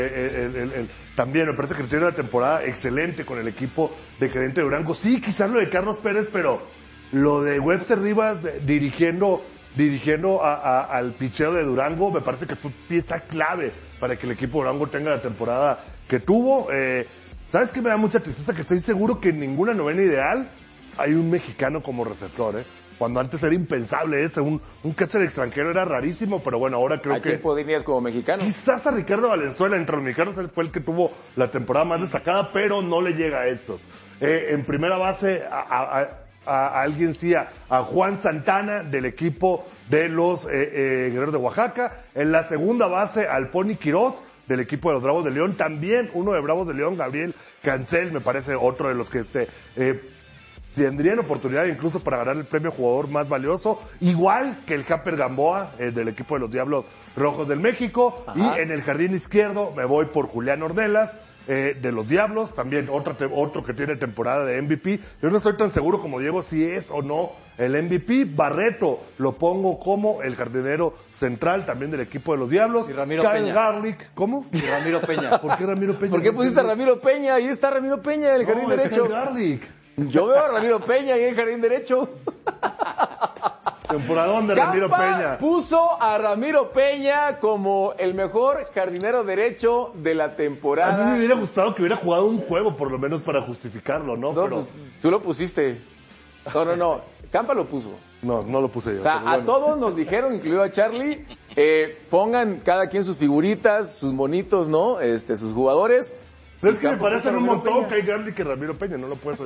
También me parece que tiene una temporada excelente con el equipo de Gerente Durango. Sí, quizás lo de Carlos Pérez, pero lo de Webster Rivas dirigiendo al picheo de Durango, me parece que fue pieza clave para que el equipo de Durango tenga la temporada que tuvo. ¿Sabes qué me da mucha tristeza? Que estoy seguro que en ninguna novena ideal hay un mexicano como receptor, Cuando antes era impensable ese, un catcher extranjero era rarísimo, pero bueno, ahora creo que... ¿A quién podrías como mexicano? Quizás a Ricardo Valenzuela, entre los mexicanos, él fue el que tuvo la temporada más destacada, pero no le llega a estos. En primera base, a alguien sí, a Juan Santana, del equipo de los Guerreros de Oaxaca. En la segunda base, al Pony Quirós, del equipo de los Bravos de León. También uno de Bravos de León, Gabriel Cancel, me parece otro de los que tendrían oportunidad incluso para ganar el premio jugador más valioso, igual que el Japper Gamboa, del equipo de los Diablos Rojos del México. Ajá. Y en el jardín izquierdo me voy por Julián Ornelas, de los Diablos, también otro que tiene temporada de MVP. Yo no estoy tan seguro como Diego si es o no el MVP. Barreto lo pongo como el jardinero central también del equipo de los Diablos. Y Ramiro Kyle Peña. Garlic, ¿cómo? Y Ramiro Peña. ¿Por qué Ramiro Peña? ¿Por qué pusiste a Ramiro Peña? Ahí está Ramiro Peña en el jardín derecho. Kyle Garlic. Yo veo a Ramiro Peña ahí en el jardín derecho. Temporadón de Ramiro Peña. Puso a Ramiro Peña como el mejor jardinero derecho de la temporada. A mí me hubiera gustado que hubiera jugado un juego, por lo menos para justificarlo, ¿no? No, pero... pues, tú lo pusiste. No. Campa lo puso. No lo puse yo. O sea, a todos nos dijeron, incluido a Charlie, pongan cada quien sus figuritas, sus monitos, ¿no? Sus jugadores. Es que me parecen un montón Kyle Garlic que Ramiro Peña, no lo puedes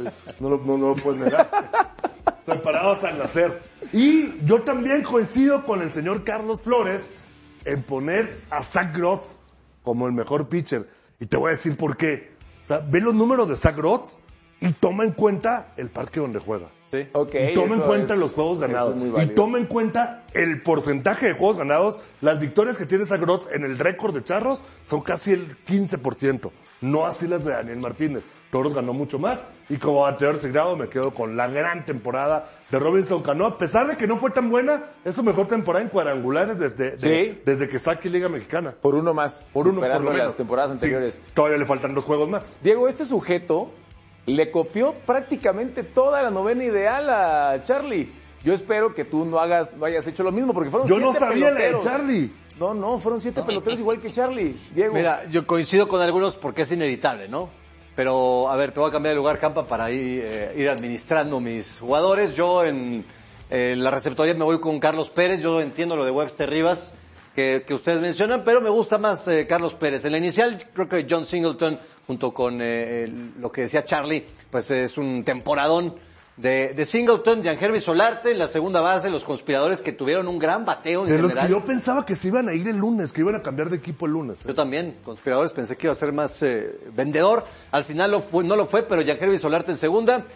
negar. Separados al nacer. Y yo también coincido con el señor Carlos Flores en poner a Zach Grotz como el mejor pitcher. Y te voy a decir por qué. O sea, ve los números de Zach Grotz y toma en cuenta el parque donde juega. Sí. Okay, y toma en cuenta los juegos ganados. Y toma en cuenta el porcentaje de juegos ganados. Las victorias que tiene Zach Grotz en el récord de Charros son casi el 15%. No así las de Daniel Martínez. Toros ganó mucho más. Y como bateador designado me quedo con la gran temporada de Robinson Cano. A pesar de que no fue tan buena, es su mejor temporada en cuadrangulares desde que está aquí Liga Mexicana. Por uno más. Por lo menos. Las temporadas anteriores. Sí, todavía le faltan 2 juegos más. Diego, este sujeto le copió prácticamente toda la novena ideal a Charlie. Yo espero que tú no hayas hecho lo mismo, porque fueron 7 peloteros. Yo no sabía peloteros. la de Charlie. No, fueron 7 peloteros igual que Charlie. Diego. Mira, yo coincido con algunos porque es inevitable, ¿no? Pero, a ver, te voy a cambiar de lugar, Campa, para ir administrando mis jugadores. Yo en la receptoría me voy con Carlos Pérez. Yo entiendo lo de Webster Rivas que ustedes mencionan, pero me gusta más Carlos Pérez. En la inicial, creo que John Singleton, junto con lo que decía Charlie, pues es un temporadón de Singleton. Giangervis Solarte en la segunda base, los conspiradores que tuvieron un gran bateo en general. De los que yo pensaba que se iban a ir el lunes, que iban a cambiar de equipo el lunes. Yo también, conspiradores, pensé que iba a ser más vendedor. Al final no lo fue, pero Giangervis Solarte en segunda.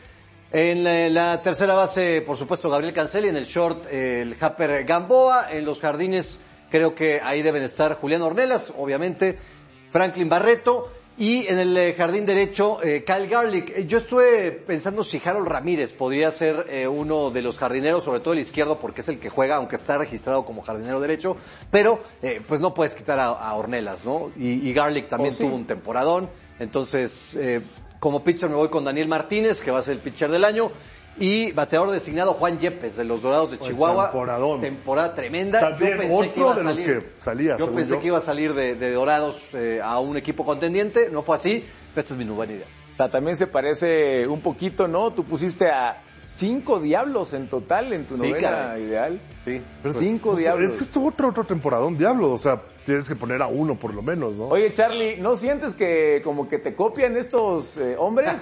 En la tercera base, por supuesto, Gabriel Cancel, y en el short, el Japper Gamboa. En los jardines, creo que ahí deben estar Julián Ornelas, obviamente, Franklin Barreto. Y en el jardín derecho, Kyle Garlic. Yo estuve pensando si Harold Ramírez podría ser uno de los jardineros, sobre todo el izquierdo, porque es el que juega, aunque está registrado como jardinero derecho, pero pues no puedes quitar a Ornelas, ¿no? Y Garlic también tuvo un temporadón. Entonces, como pitcher me voy con Daniel Martínez, que va a ser el pitcher del año. Y bateador designado Juan Yepes, de los Dorados de Chihuahua. Temporadón. Temporada tremenda. También otro de los que salía. Yo pensé que iba a salir de Dorados a un equipo contendiente. No fue así. Esta es mi nueva idea. O sea, también se parece un poquito, ¿no? Tú pusiste a 5 diablos en total en tu novena ideal. Sí. Pero 5 diablos. Es que esto otro temporadón diablo. O sea, tienes que poner a uno por lo menos, ¿no? Oye, Charlie, ¿no sientes que como que te copian estos hombres?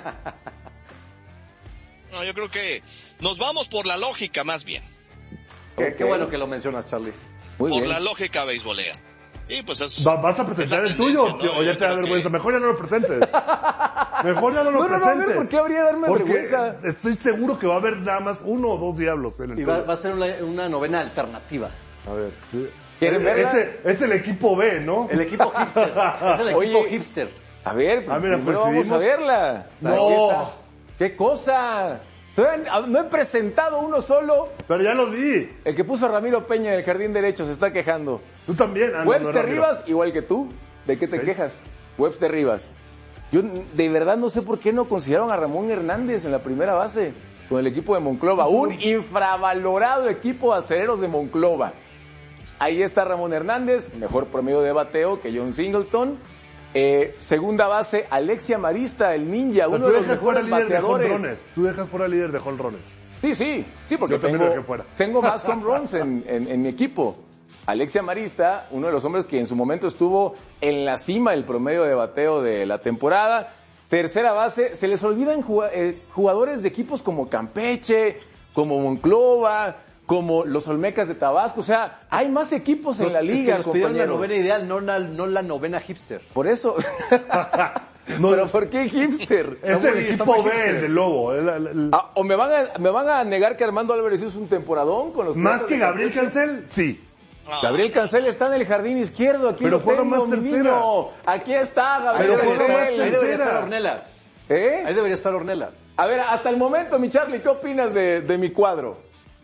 No, yo creo que nos vamos por la lógica más bien. Qué bueno que lo mencionas, Charlie. Muy por bien. la lógica beisbolera. Sí, pues es... ¿Vas a presentar el tuyo o ya te da vergüenza? Mejor ya no lo presentes. Mejor ya no lo presentes. No, ¿por qué habría darme vergüenza? Estoy seguro que va a haber nada más 1 o 2 diablos en el Y va a ser una novena alternativa. A ver, sí. ¿Quieren verla? Es el equipo B, ¿no? El equipo hipster. Es el equipo hipster. A ver, mira, primero pues, vamos a verla. No. Aquí está. ¿Qué cosa? No he presentado uno solo. Pero ya los vi. El que puso a Ramiro Peña en el jardín derecho se está quejando. Tú también. Webster Rivas, igual que tú. ¿De qué te Ok. quejas? Webster Rivas. Yo de verdad no sé por qué no consideraron a Ramón Hernández en la primera base con el equipo de Monclova. Un infravalorado equipo de acereros de Monclova. Ahí está Ramón Hernández, mejor promedio de bateo que John Singleton. Segunda base, Alexia Marista, el ninja, uno Tú de los dejas fuera mejores líder de bateadores. jonrones. Tú dejas fuera líder de jonrones. Sí, porque Yo también lo dejé fuera. tengo más home runs en mi equipo. Alexia Marista, uno de los hombres que en su momento estuvo en la cima del promedio de bateo de la temporada. Tercera base, se les olvidan jugadores de equipos como Campeche, como Monclova, como los Olmecas de Tabasco. O sea, hay más equipos en la liga, Es que nos pidieron la compañeros. novena ideal, no la novena hipster. Por eso. No, ¿Pero por qué hipster? es Está el muy equipo B, hipster. el de Lobo. ¿O me van a negar que Armando Álvarez hizo un temporadón con los Más Piratas que de Gabriel Campeche? Cancel, sí. Gabriel Cancel está en el jardín izquierdo, aquí Pero lo juega tengo, más mi tercera. niño. Aquí está Gabriel Pero juega más Cancel. Ahí debería tercera. estar Ornelas. ¿Eh? Ahí debería estar Ornelas. A ver, hasta el momento, mi Charlie, ¿qué opinas de mi cuadro?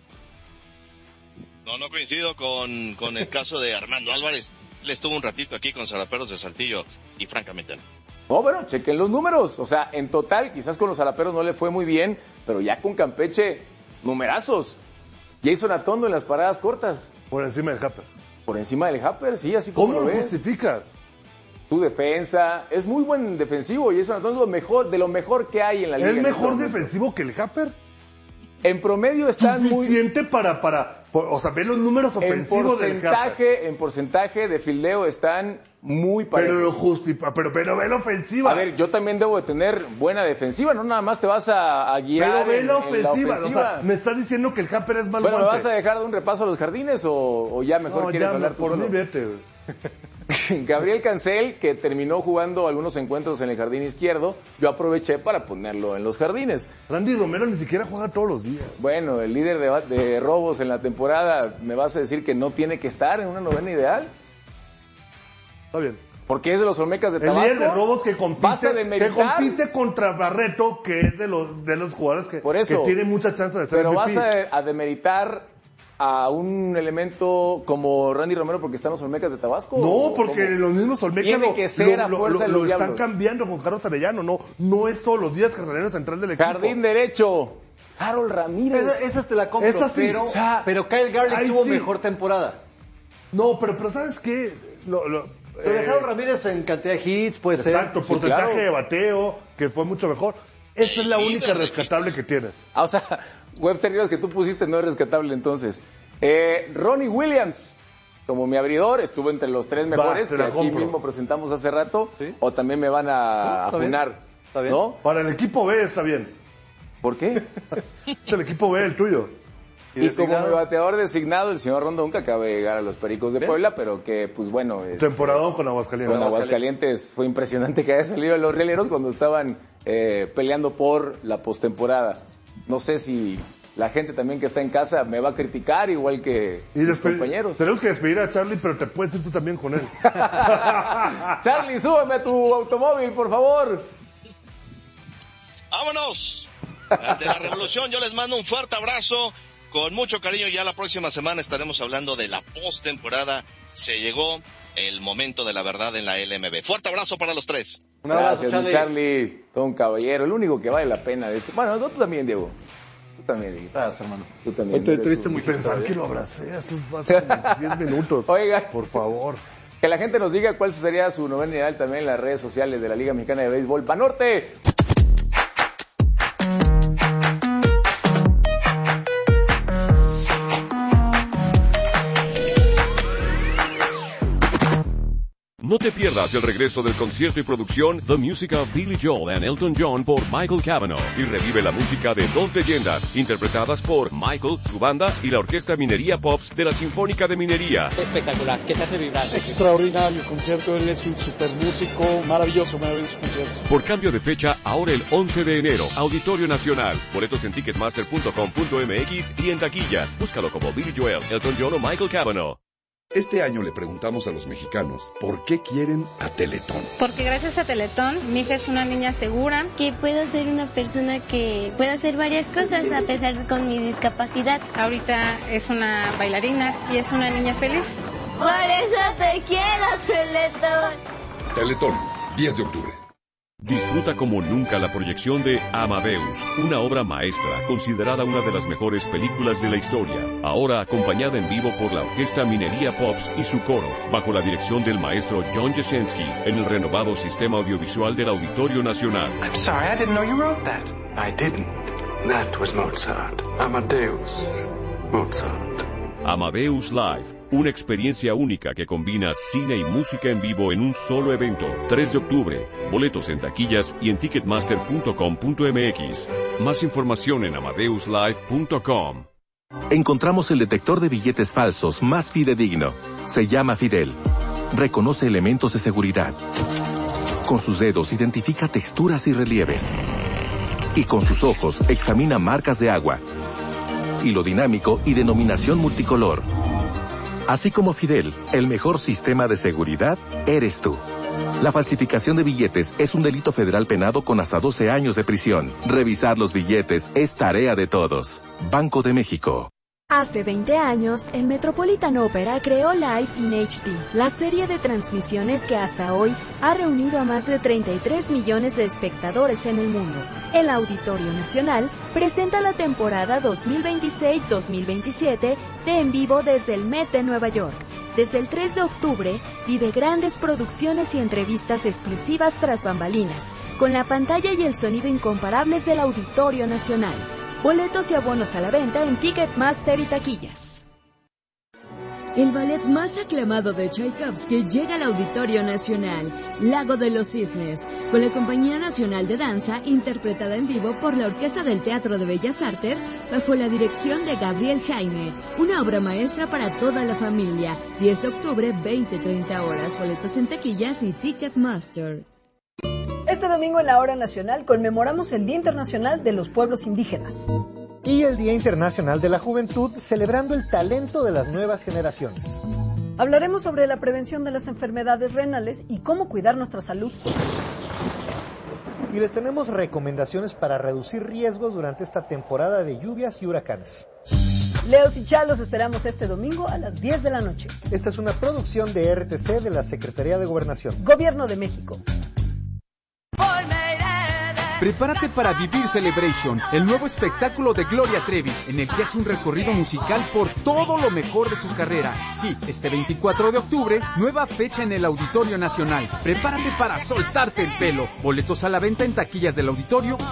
No coincido con el caso de Armando Álvarez. Él estuvo un ratito aquí con Zaraperos de Saltillo y francamente no. No, bueno, chequen los números. O sea, en total, quizás con los Zaraperos no le fue muy bien, pero ya con Campeche, numerazos. Jason Atondo en las paradas cortas. Por encima del Happer. Por encima del Happer, sí, así como ¿Cómo lo lo ves. justificas? Tu defensa, es muy buen defensivo. Jason Atondo es de lo mejor que hay en la liga. ¿Es en mejor este momento. defensivo que el Happer? En promedio están muy... Suficiente o sea, ver los números ofensivos del Happer. En porcentaje de fildeo están muy parejos. Pero lo justifica, pero ve la ofensiva. A ver, yo también debo de tener buena defensiva, no nada más te vas a guiar pero ve en la la ofensiva. ofensiva. O sea, me estás diciendo que el Happer es mal Bueno, ¿me guante. vas a dejar de un repaso a los jardines o ya mejor No, quieres ya, hablar tú por solo? mí vete, güey. Gabriel Cancel, que terminó jugando algunos encuentros en el jardín izquierdo, yo aproveché para ponerlo en los jardines. Randy Romero ni siquiera juega todos los días. Bueno, el líder de robos en la temporada, ¿me vas a decir que no tiene que estar en una novena ideal? Está bien. Porque es de los Olmecas de El Tabasco. líder de robos que ¿Vas a compite demeritar? contra Barreto, que es de los jugadores que tiene mucha chance de ser Pero MVP. vas a demeritar a un elemento como Randy Romero porque están los Olmecas de Tabasco. No, ¿o porque cómo? los mismos Olmecas Tiene que ser a fuerza de los están Diablos. cambiando con Carlos Arellano. No es todos los días jardinero central del equipo. Jardín derecho, Harold Ramírez. Esa te la compro, Esa sí. pero, O sea, pero Kyle Garlick ahí tuvo sí. mejor temporada. No, pero ¿sabes qué? Pero dejaron Ramírez en cantidad de hits, puede ser. Exacto, Sí, porcentaje claro. de bateo, que fue mucho mejor. Esa es la única rescatable que tienes. O sea, Webster Rivas que tú pusiste no es rescatable entonces. Ronnie Williams, como mi abridor, estuvo entre los tres mejores te que la aquí compro. mismo presentamos hace rato. Sí. O también me van a Está bien. afunar. Está bien. ¿No? Para el equipo B está bien. ¿Por qué? Es el equipo B, el tuyo. Y como designado. mi bateador designado, el señor Rondón, que acaba de llegar a los Pericos de Bien. Puebla, pero que, pues bueno, Temporadón con Aguascalientes. con Aguascalientes fue impresionante que haya salido a los rieleros cuando estaban peleando por la postemporada. No sé si la gente también que está en casa me va a criticar, igual que Y mis después compañeros. tenemos que despedir a Charlie, pero te puedes ir tú también con él. Charlie, súbeme a tu automóvil, por favor. ¡Vámonos! De la Revolución, yo les mando un fuerte abrazo. Con mucho cariño, ya la próxima semana estaremos hablando de la postemporada. Se llegó el momento de la verdad en la LMB. Fuerte abrazo para los tres. Un abrazo, Gracias, mi Charlie. Todo un caballero, el único que vale la pena de esto. Bueno, tú también, Diego. Tú también, Diego. Gracias, hermano. Tú también. Te Eres viste un- muy Pensar que lo abracé hace como 10 minutos. Oiga. Por favor. Que la gente nos diga cuál sería su novena ideal también en las redes sociales de la Liga Mexicana de Béisbol. ¡Banorte! No te pierdas el regreso del concierto y producción The Music of Billy Joel and Elton John por Michael Cavanaugh y revive la música de dos leyendas interpretadas por Michael, su banda y la Orquesta Minería Pops de la Sinfónica de Minería. Espectacular, que te hace vibrar. Extraordinario concierto, él es un super músico, maravilloso concierto. Por cambio de fecha, ahora el 11 de enero, Auditorio Nacional. Boletos en ticketmaster.com.mx y en taquillas. Búscalo como Billy Joel, Elton John o Michael Cavanaugh. Este año le preguntamos a los mexicanos por qué quieren a Teletón. Porque gracias a Teletón, mi hija es una niña segura. Que puedo ser una persona que pueda hacer varias cosas a pesar con mi discapacidad. Ahorita es una bailarina y es una niña feliz. Por eso te quiero, Teletón. Teletón, 10 de octubre. Disfruta como nunca la proyección de Amadeus, una obra maestra, considerada una de las mejores películas de la historia. Ahora acompañada en vivo por la Orquesta Minería Pops y su coro, bajo la dirección del maestro John Jasenski, en el renovado sistema audiovisual del Auditorio Nacional. I'm sorry, I didn't know you wrote that. I didn't. That was Mozart. Amadeus. Mozart. Amadeus Live, una experiencia única que combina cine y música en vivo en un solo evento. 3 de octubre, boletos en taquillas y en ticketmaster.com.mx. Más información en amadeuslive.com. Encontramos el detector de billetes falsos más fidedigno. Se llama Fidel. Reconoce elementos de seguridad. Con sus dedos identifica texturas y relieves. Y con sus ojos examina marcas de agua, hilo dinámico y denominación multicolor. Así como Fidel, el mejor sistema de seguridad eres tú. La falsificación de billetes es un delito federal penado con hasta 12 años de prisión. Revisar los billetes es tarea de todos. Banco de México. Hace 20 años, el Metropolitan Opera creó Live in HD, la serie de transmisiones que hasta hoy ha reunido a más de 33 millones de espectadores en el mundo. El Auditorio Nacional presenta la temporada 2026-2027 de En Vivo desde el Met de Nueva York. Desde el 3 de octubre, vive grandes producciones y entrevistas exclusivas tras bambalinas, con la pantalla y el sonido incomparables del Auditorio Nacional. Boletos y abonos a la venta en Ticketmaster y taquillas. El ballet más aclamado de Tchaikovsky llega al Auditorio Nacional, Lago de los Cisnes, con la Compañía Nacional de Danza, interpretada en vivo por la Orquesta del Teatro de Bellas Artes, bajo la dirección de Gabriel Jaime. Una obra maestra para toda la familia. 10 de octubre, 20-30 horas. Boletos en taquillas y Ticketmaster. Este domingo en la Hora Nacional conmemoramos el Día Internacional de los Pueblos Indígenas. Y el Día Internacional de la Juventud, celebrando el talento de las nuevas generaciones. Hablaremos sobre la prevención de las enfermedades renales y cómo cuidar nuestra salud. Y les tenemos recomendaciones para reducir riesgos durante esta temporada de lluvias y huracanes. Leos y Chalos esperamos este domingo a las 10 de la noche. Esta es una producción de RTC de la Secretaría de Gobernación. Gobierno de México. Prepárate para Vivir Celebration, el nuevo espectáculo de Gloria Trevi, en el que hace un recorrido musical por todo lo mejor de su carrera. Sí, este 24 de octubre, nueva fecha en el Auditorio Nacional. Prepárate para soltarte el pelo. Boletos a la venta en taquillas del auditorio